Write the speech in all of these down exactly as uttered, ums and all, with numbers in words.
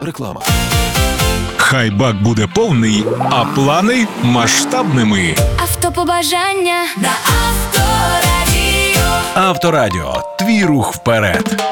Реклама. Хай бак буде повний, а плани масштабними. Автопобажання на Авторадіо. Авторадіо. Твій рух вперед.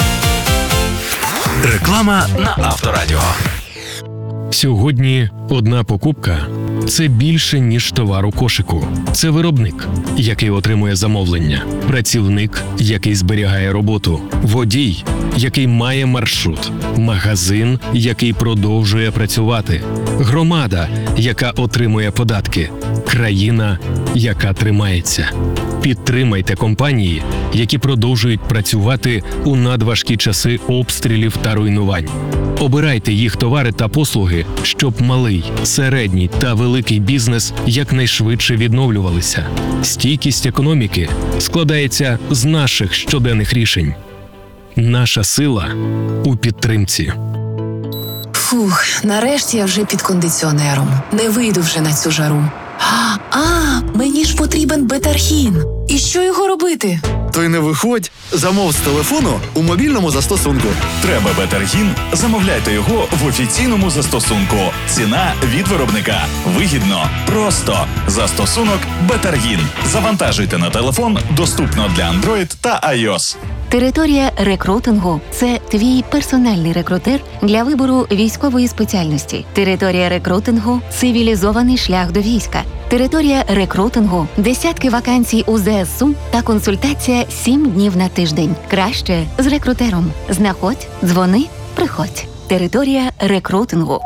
Реклама на Авторадіо. Сьогодні одна покупка – це більше, ніж товар у кошику. Це виробник, який отримує замовлення, працівник, який зберігає роботу, водій, який має маршрут, магазин, який продовжує працювати, громада, яка отримує податки, країна, яка тримається. Підтримайте компанії, які продовжують працювати у надважкі часи обстрілів та руйнувань. Обирайте їх товари та послуги, щоб малий, середній та великий бізнес якнайшвидше відновлювалися. Стійкість економіки складається з наших щоденних рішень. Наша сила у підтримці. Фух, нарешті я вже під кондиціонером. Не вийду вже на цю жару. А, а мені ж потрібен бетархін. І що його робити? То й не виходь. Замов з телефону у мобільному застосунку. Треба Бетаргін? Замовляйте його в офіційному застосунку. Ціна від виробника. Вигідно. Просто. Застосунок Бетаргін. Завантажуйте на телефон. Доступно для Android та iOS. Територія рекрутингу – це твій персональний рекрутер для вибору військової спеціальності. Територія рекрутингу – цивілізований шлях до війська. Територія рекрутингу – десятки вакансій у ЗСУ та консультація сім днів на тиждень. Краще з рекрутером. Знаходь, дзвони, приходь. Територія рекрутингу.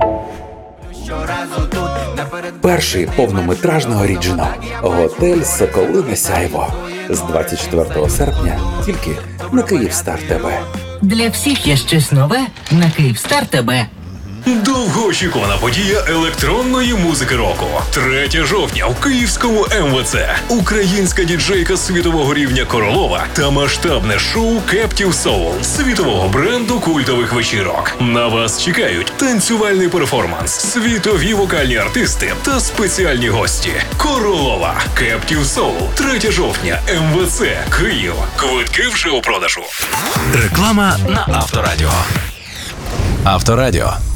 Перший повнометражний оригінал «Готель Соколине Сяйво» з двадцять четвертого серпня тільки на Київстар ТВ. Для всіх є щось нове на Київстар ТВ. Довгоочікувана подія електронної музики року. третього жовтня в Київському ем ве це. Українська діджейка світового рівня Королова та масштабне шоу Captive Soul світового бренду культових вечірок. На вас чекають танцювальний перформанс, світові вокальні артисти та спеціальні гості. Королова. Captive Soul. третього жовтня. ем ве це. Київ. Квитки вже у продажу. Реклама на Авторадіо. Авторадіо.